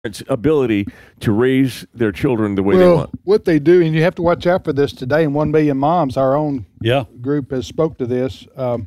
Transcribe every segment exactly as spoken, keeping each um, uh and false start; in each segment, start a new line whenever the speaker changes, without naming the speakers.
ability to raise their children the way
well,
they want.
What they do, and you have to watch out for this today, and One Million Moms, our own
yeah.
group, has spoke to this. Um,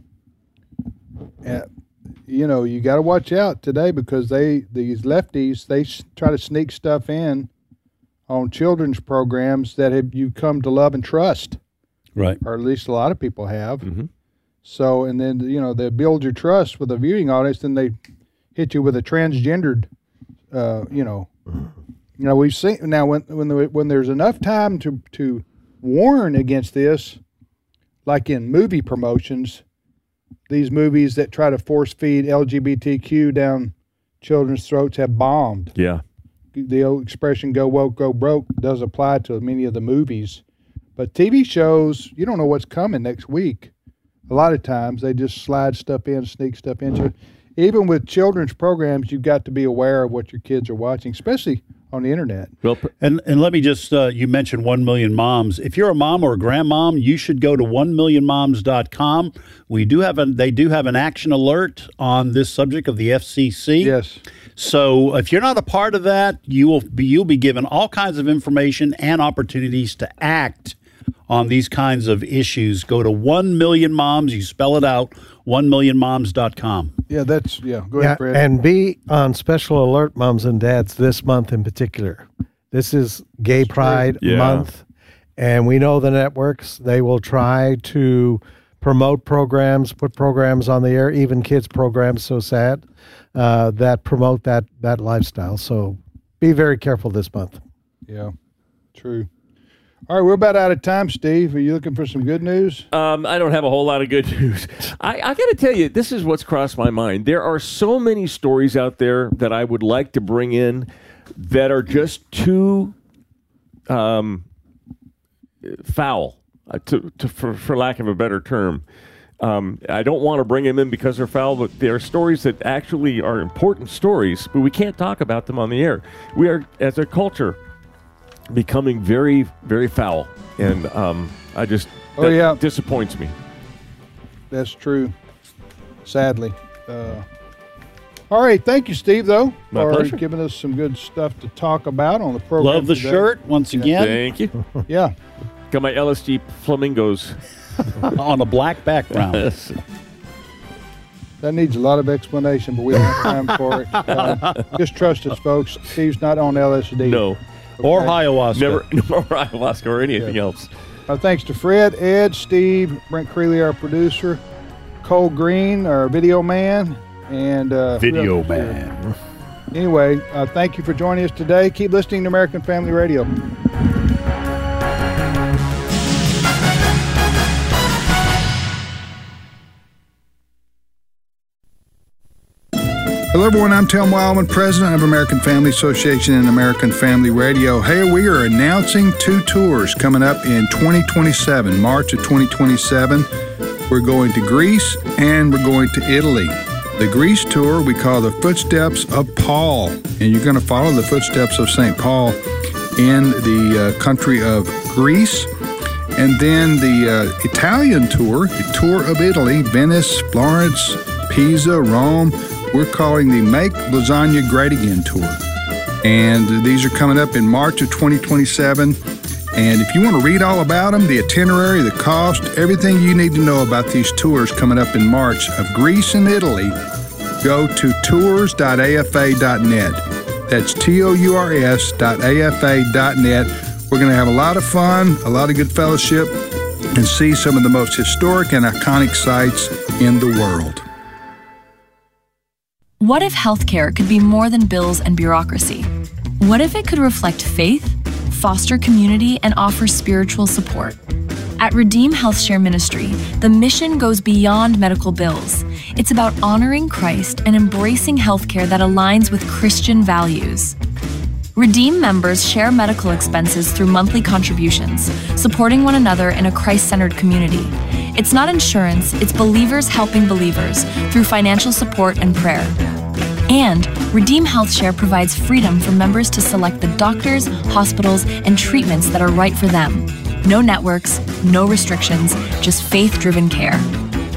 and, you know, you got to watch out today because they these lefties, they s- try to sneak stuff in on children's programs that have you come to love and trust.
Right.
Or at least a lot of people have.
Mm-hmm.
So, and then, you know, they build your trust with a viewing audience, then they hit you with a transgendered Uh, you know, you know we've seen now when when the, when there's enough time to to warn against this, like in movie promotions, these movies that try to force feed L G B T Q down children's throats have bombed.
Yeah,
the old expression "go woke, go broke" does apply to many of the movies, but T V shows, you don't know what's coming next week. A lot of times they just slide stuff in, sneak stuff into it. Even with children's programs, you've got to be aware of what your kids are watching, especially on the internet.
Well, and and let me just, uh, you mentioned One Million Moms. If you're a mom or a grandmom, you should go to one million moms dot com. We do have a, they do have an action alert on this subject of the F C C.
Yes.
So if you're not a part of that, you will be, you'll be given all kinds of information and opportunities to act on these kinds of issues. Go to One Million Moms. You spell it out, one million moms dot com.
Yeah, that's, yeah, go ahead,
Yeah,
Fred.
and be on special alert, moms and dads, this month in particular. This is Gay Pride
Yeah.
Month, and we know the networks, they will try to promote programs, put programs on the air, even kids programs, so sad, uh, that promote that, that lifestyle. So be very careful this month.
Yeah, true. All right, we're about out of time, Steve. Are you looking for some good news?
Um, I don't have a whole lot of good news. I, I got to tell you, this is what's crossed my mind. There are so many stories out there that I would like to bring in that are just too um, foul, uh, to, to, for, for lack of a better term. Um, I don't want to bring them in because they're foul, but they're stories that actually are important stories, but we can't talk about them on the air. We are, as a culture, becoming very, very foul, and um, I just
Oh,
that
yeah.
disappoints me.
That's true, sadly. Uh, all right, thank you, Steve, though,
My
for
pleasure.
giving us some good stuff to talk about on the program.
Love the
today.
shirt once again
Thank you.
Yeah.
Got my L S G flamingos.
on a black background.
That needs a lot of explanation, but we don't have time for it. Uh, just trust us, folks. Steve's not on L S D.
No.
Or
Okay.
ayahuasca.
Never, no ayahuasca or anything
Yeah.
else.
Uh, thanks to Fred, Ed, Steve, Brent Creeley, our producer, Cole Green, our video man, and uh,
Video
who else is here?
man.
Anyway, uh, thank you for joining us today. Keep listening to American Family Radio. Hello, everyone. I'm Tim Wildman, president of American Family Association and American Family Radio. Hey, we are announcing two tours coming up in twenty twenty-seven, March of twenty twenty-seven. We're going to Greece and we're going to Italy. The Greece tour we call the Footsteps of Paul, and you're going to follow the footsteps of Saint Paul in the uh, country of Greece. And then the uh, Italian tour, the tour of Italy, Venice, Florence, Pisa, Rome. We're calling the Make Lasagna Great Again tour. And these are coming up in March of twenty twenty-seven. And if you want to read all about them, the itinerary, the cost, everything you need to know about these tours coming up in March of Greece and Italy, go to tours dot a f a dot net. That's T O U R S dot A F A dot net. We're going to have a lot of fun, a lot of good fellowship, and see some of the most historic and iconic sites in the world.
What if healthcare could be more than bills and bureaucracy? What if it could reflect faith, foster community, and offer spiritual support? At Redeem HealthShare Ministry, the mission goes beyond medical bills. It's about honoring Christ and embracing healthcare that aligns with Christian values. Redeem members share medical expenses through monthly contributions, supporting one another in a Christ-centered community. It's not insurance, it's believers helping believers through financial support and prayer. And Redeem HealthShare provides freedom for members to select the doctors, hospitals, and treatments that are right for them. No networks, no restrictions, just faith-driven care.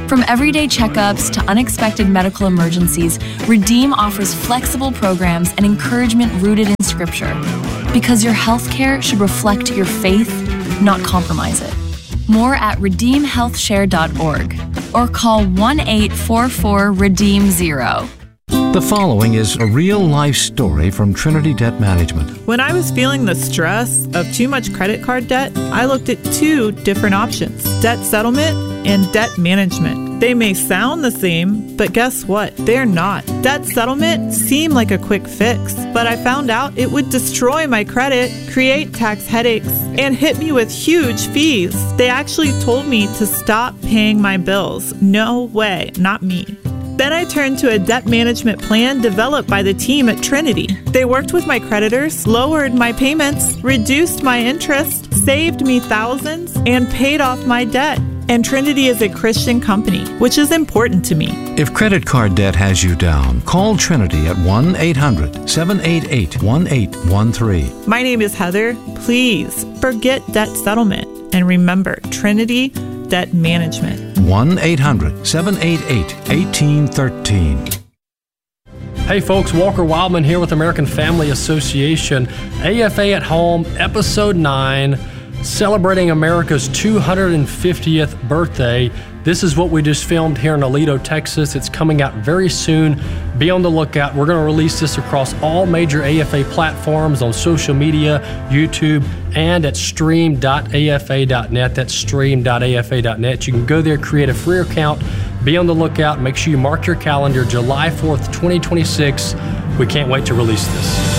From everyday checkups to unexpected medical emergencies, Redeem offers flexible programs and encouragement rooted in Scripture. Because your health care should reflect your faith, not compromise it. More at redeem health share dot org or call one eight four four redeem zero.
The following is a real-life story from Trinity Debt Management.
When I was feeling the stress of too much credit card debt, I looked at two different options: debt settlement and debt management. They may sound the same, but guess what? They're not. Debt settlement seemed like a quick fix, but I found out it would destroy my credit, create tax headaches, and hit me with huge fees. They actually told me to stop paying my bills. No way, not me. Then I turned to a debt management plan developed by the team at Trinity. They worked with my creditors, lowered my payments, reduced my interest, saved me thousands, and paid off my debt. And Trinity is a Christian company, which is important to me.
If credit card debt has you down, call Trinity at one eight hundred seven eight eight one eight one three.
My name is Heather. Please forget debt settlement and remember Trinity Debt Management.
one eight hundred seven eight eight one eight one three.
Hey folks, Walker Wildman here with American Family Association. A F A at Home, Episode nine, celebrating America's two hundred fiftieth birthday. This is what we just filmed here in Aledo, Texas. It's coming out very soon. Be on the lookout. We're going to release this across all major A F A platforms, on social media, YouTube, and at stream dot A F A dot net. That's stream dot A F A dot net. You can go there, create a free account. Be on the lookout. Make sure you mark your calendar, July fourth, twenty twenty-six. We can't wait to release this.